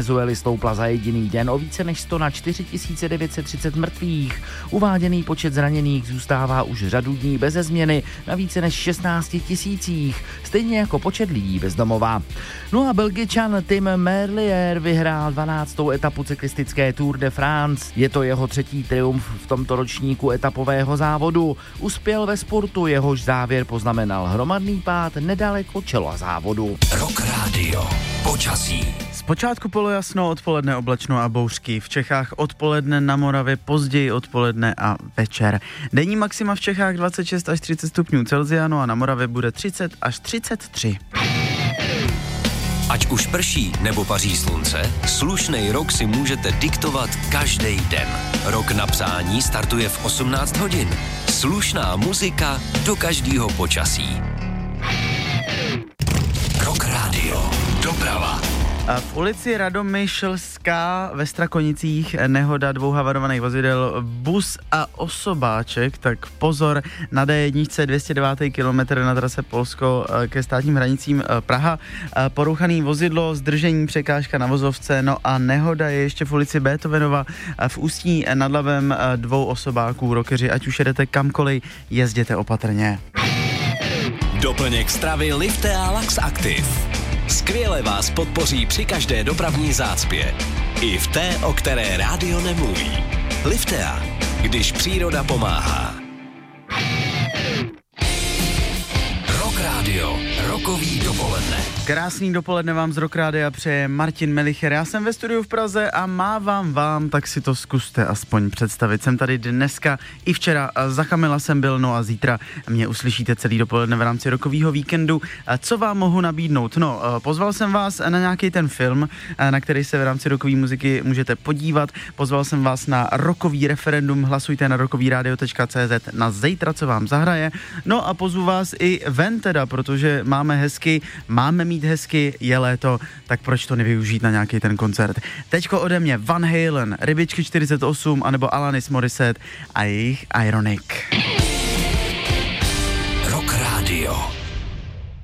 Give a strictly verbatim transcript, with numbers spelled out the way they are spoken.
Venezuely stoupla za jediný den o více než sto na čtyři tisíce devět set třicet mrtvých. Uváděný počet zraněných zůstává už řadu dní beze změny na více než šestnácti tisících, stejně jako počet lidí bez domova. No a Belgičan Tim Merlier vyhrál dvanáctou etapu cyklistické Tour de France. Je to jeho třetí triumf v tomto ročníku etapového závodu. Uspěl ve sportu, jehož závěr poznamenal hromadný pád nedaleko čela závodu. Rock Radio. Počasí. Zpočátku polojasno, odpoledne oblačno a bouřky. V Čechách odpoledne, na Moravě později odpoledne a večer. Denní maxima v Čechách dvacet šest až třicet stupňů Celsia, no a na Moravě bude třicet až třicet tři. Ať už prší nebo paří slunce, slušnej rok si můžete diktovat každý den. Rok na přání startuje v osmnáct hodin. Slušná muzika do každého počasí. Rock Radio. Doprava. V ulici Radomyšlská ve Strakonicích nehoda dvou havarovaných vozidel, bus a osobáček, tak pozor na D jedna dvě stě devět kilometr na trase Polsko ke státním hranicím Praha. Porouchaný vozidlo, zdržení, překážka na vozovce, no a nehoda je ještě v ulici Beethovenova v Ústí nad Labem dvou osobáků. Rockeři, ať už jedete kamkoliv, jezděte opatrně. Doplněk stravy Liftea Lax Active. Skvěle vás podpoří při každé dopravní zácpě. I v té, o které rádio nemluví. Liftea, když příroda pomáhá. Rock Radio, rokový dopoledne. Krásný dopoledne vám z Rock Rádia přeje Martin Melicher. Já jsem ve studiu v Praze a mávám vám, tak si to zkuste aspoň představit. Jsem tady dneska i včera, za Kamila jsem byl, no a zítra mě uslyšíte celý dopoledne v rámci rokovýho víkendu. Co vám mohu nabídnout? No, pozval jsem vás na nějaký ten film, na který se v rámci rokové muziky můžete podívat. Pozval jsem vás na rokový referendum, hlasujte na rokovýradio tečka cé zet na zítra, co vám zahraje. No a pozvu vás i ven teda, protože máme hezky, máme mít hezky, je léto, tak proč to nevyužít na nějaký ten koncert. Teďko ode mě Van Halen, Rybičky čtyřicet osm, anebo Alanis Morissette a jejich Ironic. Rock Radio.